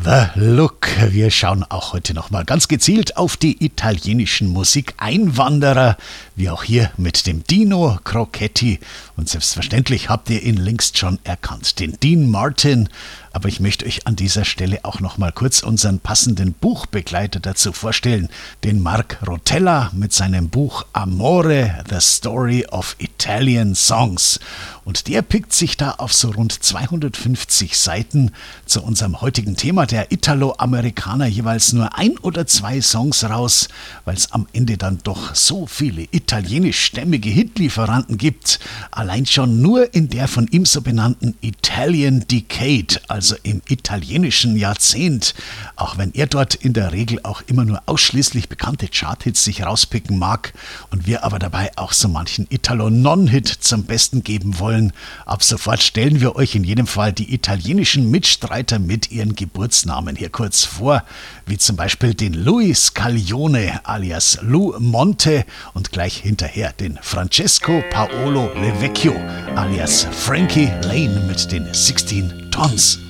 The Look. Wir schauen auch heute nochmal ganz gezielt auf die italienischen Musikeinwanderer, wie auch hier mit dem Dino Crocetti. Und selbstverständlich habt ihr ihn längst schon erkannt, den Dean Martin. Aber ich möchte euch an dieser Stelle auch noch mal kurz unseren passenden Buchbegleiter dazu vorstellen, den Mark Rotella mit seinem Buch Amore, The Story of Italian Songs. Und der pickt sich da auf so rund 250 Seiten zu unserem heutigen Thema der Italo-Amerikaner jeweils nur 1 oder 2 Songs raus, weil es am Ende dann doch so viele italienischstämmige Hitlieferanten gibt. Allein schon nur in der von ihm so benannten Italian Decade, also im italienischen Jahrzehnt. Auch wenn er dort in der Regel auch immer nur ausschließlich bekannte Charthits sich rauspicken mag und wir aber dabei auch so manchen Italo-Non-Hit zum Besten geben wollen. Ab sofort stellen wir euch in jedem Fall die italienischen Mitstreiter mit ihren Geburtsnamen hier kurz vor, wie zum Beispiel den Louis Scaglione alias Lou Monte und gleich hinterher den Francesco Paolo Levecchio alias Frankie Lane mit den 16 Tons.